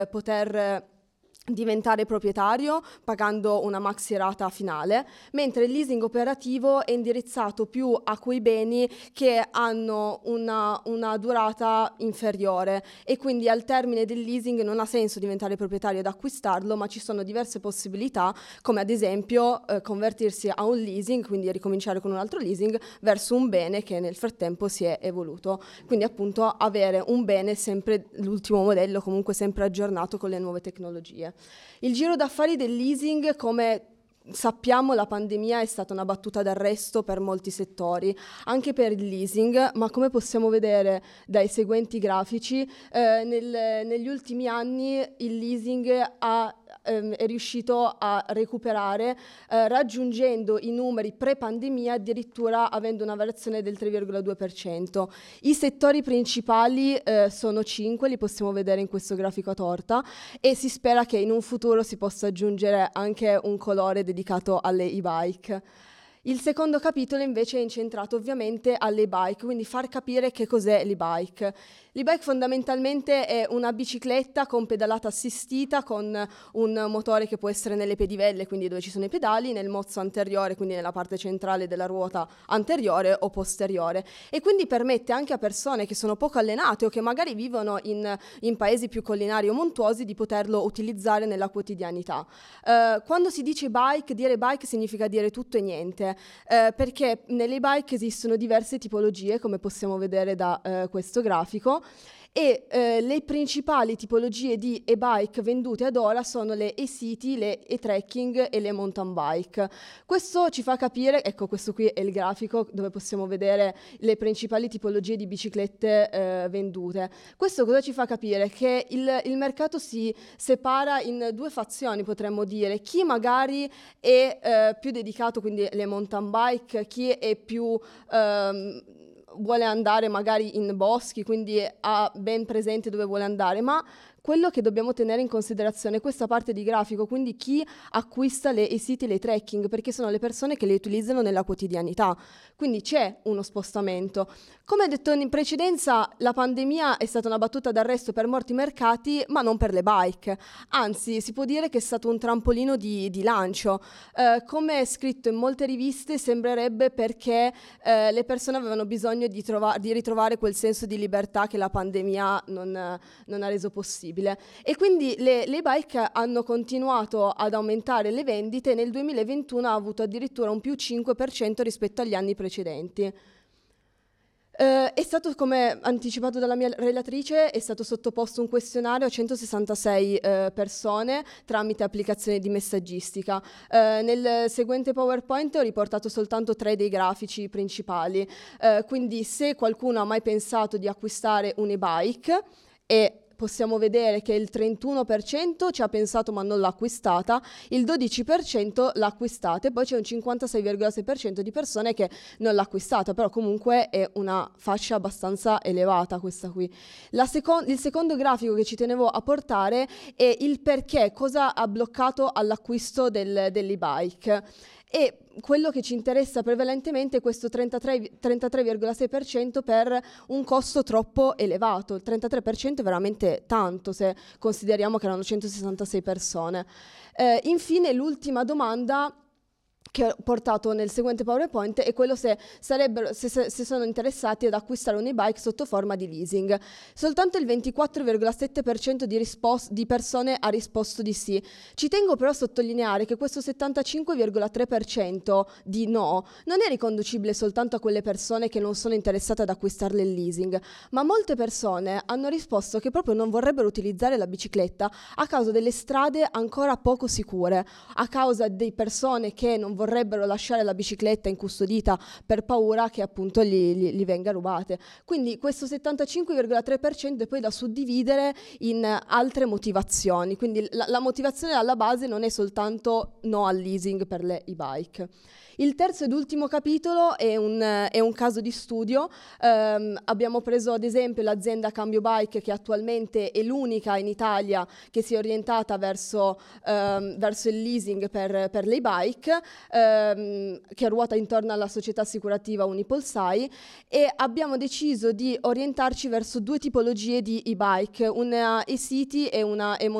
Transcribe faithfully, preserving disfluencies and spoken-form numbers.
poter diventare proprietario pagando una maxi rata finale, mentre il leasing operativo è indirizzato più a quei beni che hanno una, una durata inferiore e quindi al termine del leasing non ha senso diventare proprietario ed acquistarlo, ma ci sono diverse possibilità, come ad esempio eh, convertirsi a un leasing, quindi ricominciare con un altro leasing verso un bene che nel frattempo si è evoluto, quindi appunto avere un bene sempre l'ultimo modello, comunque sempre aggiornato con le nuove tecnologie. Il giro d'affari del leasing, come sappiamo, la pandemia è stata una battuta d'arresto per molti settori, anche per il leasing, ma come possiamo vedere dai seguenti grafici, eh, nel, negli ultimi anni il leasing ha ehm, è riuscito a recuperare eh, raggiungendo i numeri pre-pandemia, addirittura avendo una variazione del tre virgola due per cento. I settori principali eh, sono cinque, li possiamo vedere in questo grafico a torta, e si spera che in un futuro si possa aggiungere anche un colore dedicato alle e-bike. Il secondo capitolo invece è incentrato ovviamente alle e-bike, quindi far capire che cos'è l'e-bike. L'e-bike fondamentalmente è una bicicletta con pedalata assistita, con un motore che può essere nelle pedivelle, quindi dove ci sono i pedali, nel mozzo anteriore, quindi nella parte centrale della ruota anteriore o posteriore, e quindi permette anche a persone che sono poco allenate o che magari vivono in, in paesi più collinari o montuosi di poterlo utilizzare nella quotidianità. Uh, quando si dice bike, dire bike significa dire tutto e niente, uh, perché nelle bike esistono diverse tipologie, come possiamo vedere da uh, questo grafico, e eh, le principali tipologie di e-bike vendute ad ora sono le e-city, le e-trekking e le mountain bike. Questo ci fa capire, ecco, questo qui è il grafico dove possiamo vedere le principali tipologie di biciclette eh, vendute. Questo cosa ci fa capire? Che il, il mercato si separa in due fazioni, potremmo dire: chi magari è eh, più dedicato, quindi le mountain bike, chi è più ehm, vuole andare magari in boschi, quindi ha ben presente dove vuole andare, ma quello che dobbiamo tenere in considerazione è questa parte di grafico, quindi chi acquista le, i siti, le trekking, perché sono le persone che le utilizzano nella quotidianità, quindi c'è uno spostamento. Come detto in precedenza, la pandemia è stata una battuta d'arresto per molti mercati, ma non per le bike, anzi si può dire che è stato un trampolino di, di lancio. Eh, come è scritto in molte riviste, sembrerebbe perché eh, le persone avevano bisogno di, trova- di ritrovare quel senso di libertà che la pandemia non, non ha reso possibile. E quindi le, le bike hanno continuato ad aumentare le vendite, e nel duemilaventuno ha avuto addirittura un più cinque per cento rispetto agli anni precedenti. Uh, è stato, come anticipato dalla mia relatrice, è stato sottoposto un questionario a centosessantasei uh, persone tramite applicazione di messaggistica. Uh, nel seguente PowerPoint ho riportato soltanto tre dei grafici principali, uh, quindi se qualcuno ha mai pensato di acquistare un e-bike, e possiamo vedere che il trentuno per cento ci ha pensato ma non l'ha acquistata, il dodici per cento l'ha acquistata, e poi c'è un cinquantasei virgola sei per cento di persone che non l'ha acquistata, però comunque è una fascia abbastanza elevata questa qui. La seco- il secondo grafico che ci tenevo a portare è il perché, cosa ha bloccato all'acquisto del, dell'e-bike. E quello che ci interessa prevalentemente è questo trentatré virgola sei per cento per un costo troppo elevato. Il trentatré per cento è veramente tanto se consideriamo che erano centosessantasei persone. Eh, infine, l'ultima domanda che ho portato nel seguente PowerPoint è quello se, sarebbero, se, se sono interessati ad acquistare un e-bike sotto forma di leasing. Soltanto il ventiquattro virgola sette per cento di, rispos- di persone ha risposto di sì. Ci tengo però a sottolineare che questo settantacinque virgola tre per cento di no non è riconducibile soltanto a quelle persone che non sono interessate ad acquistarle il leasing, ma molte persone hanno risposto che proprio non vorrebbero utilizzare la bicicletta a causa delle strade ancora poco sicure, a causa di persone che non vorrebbero lasciare la bicicletta incustodita per paura che appunto gli, gli, gli venga rubate. Quindi questo settantacinque virgola tre per cento è poi da suddividere in altre motivazioni, quindi la, la motivazione alla base non è soltanto no al leasing per le e-bike. Il terzo ed ultimo capitolo è un, è un caso di studio. Um, abbiamo preso ad esempio l'azienda Cambio Bike, che attualmente è l'unica in Italia che si è orientata verso, um, verso il leasing per, per le bike. ehm, che ruota intorno alla società assicurativa Unipolsai, e abbiamo deciso di orientarci verso due tipologie di e-bike, una e-city e una e